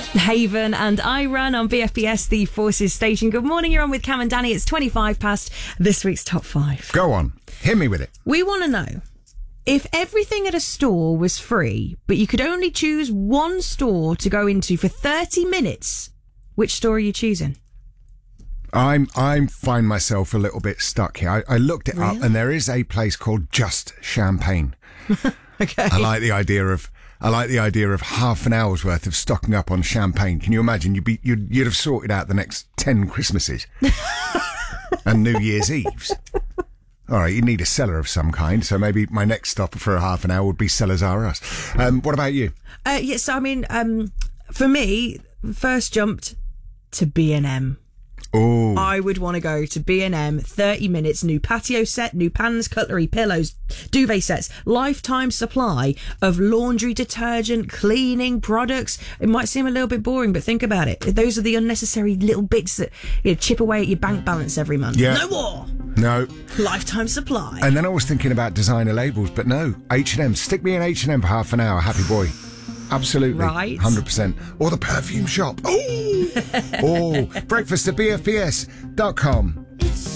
Haven and I Run on BFBS, the Forces station. Good morning, you're on with Cam and Danny. It's 25 past this week's top 5. Go on, hit me with it. We want to know, if everything at a store was free, but you could only choose one store to go into for 30 minutes, which store are you choosing? I find myself a little bit stuck here. I looked it up, and there is a place called Just Champagne. Okay. I like the idea of half an hour's worth of stocking up on champagne. Can you imagine? You'd have sorted out the next 10 Christmases and New Year's Eves. All right, you need a cellar of some kind, so maybe my next stop for a half an hour would be Cellars R Us. What about you? Yes, I mean, for me, first jumped to B&M. Oh, I would want to go to B&M, 30 minutes, new patio set, new pans, cutlery, pillows, duvet sets, lifetime supply of laundry detergent, cleaning products. It might seem a little bit boring, but think about it. Those are the unnecessary little bits that chip away at your bank balance every month. Yeah. No more. No. Lifetime supply. And then I was thinking about designer labels, but no. H&M. Stick me in H&M for half an hour. Happy boy. Absolutely. Right. 100%. Or the perfume shop. Oh, breakfast at bfbs.com.